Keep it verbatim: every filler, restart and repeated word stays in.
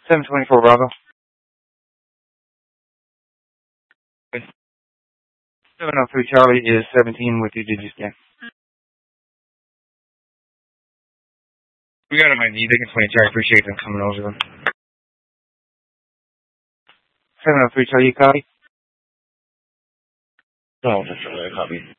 seven twenty-four Bravo. seven oh three Charlie is seventeen with you. Did you scan? We got him I D. They can explain, Charlie. Appreciate them coming over them. seven oh three Charlie, you copy? No, that's a copy.